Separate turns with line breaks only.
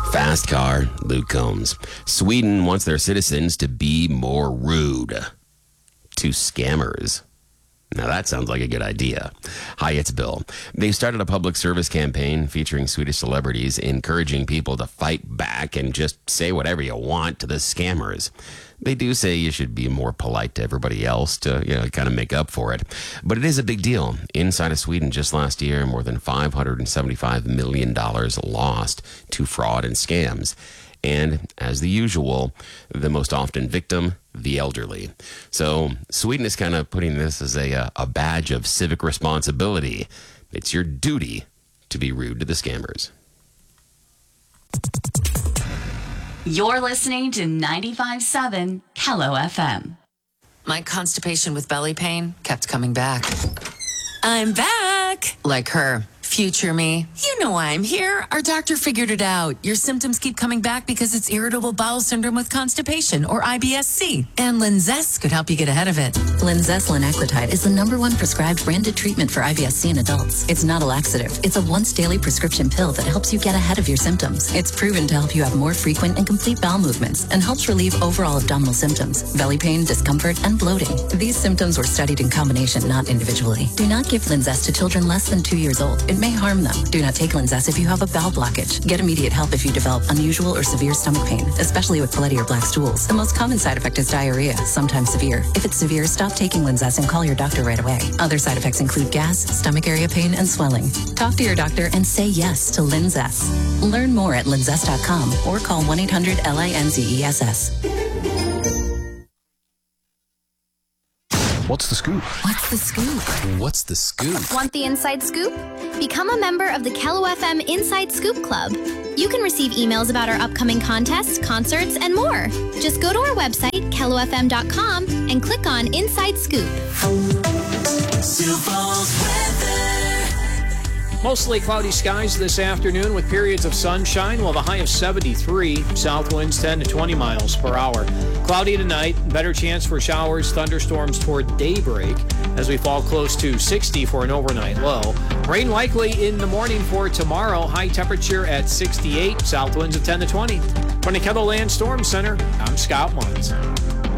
Fast car, Luke Combs. Sweden wants their citizens to be more rude to scammers. Now that sounds like a good idea. Hi, it's Bill. They started a public service campaign featuring Swedish celebrities, encouraging people to fight back and just say whatever you want to the scammers. They do say you should be more polite to everybody else to, kind of make up for it. But it is a big deal. Inside of Sweden just last year, more than $575 million lost to fraud and scams. And as the usual, the most often victim, the elderly. So Sweden is kind of putting this as a badge of civic responsibility. It's your duty to be rude to the scammers.
You're listening to 95.7 Hello FM.
My constipation with belly pain kept coming back. I'm back! Like her. Future me. You know why I'm here. Our doctor figured it out. Your symptoms keep coming back because it's irritable bowel syndrome with constipation, or IBS-C. And Linzess could help you get ahead of it.
Linzess linaclotide is the #1 prescribed branded treatment for IBS-C in adults. It's not a laxative. It's a once-daily prescription pill that helps you get ahead of your symptoms. It's proven to help you have more frequent and complete bowel movements and helps relieve overall abdominal symptoms, belly pain, discomfort, and bloating. These symptoms were studied in combination, not individually. Do not give Linzess to children less than 2 years old. It may harm them. Do not take Linzess if you have a bowel blockage. Get immediate help if you develop unusual or severe stomach pain, especially with bloody or black stools. The most common side effect is diarrhea, sometimes severe. If it's severe, stop taking Linzess and call your doctor right away. Other side effects include gas, stomach area pain, and swelling. Talk to your doctor and say yes to Linzess. Learn more at linzess.com or call 1-800-LINZESS.
What's the scoop?
What's the scoop?
What's the scoop?
Want the inside scoop? Become a member of the Hello FM Inside Scoop Club. You can receive emails about our upcoming contests, concerts, and more. Just go to our website, kellofm.com, and click on Inside Scoop.
Mostly cloudy skies this afternoon with periods of sunshine. We'll have a high of 73. South winds 10 to 20 miles per hour. Cloudy tonight. Better chance for showers, thunderstorms toward daybreak as we fall close to 60 for an overnight low. Rain likely in the morning for tomorrow. High temperature at 68. South winds of 10 to 20. From the KELOLAND Storm Center, I'm Scott Muntz.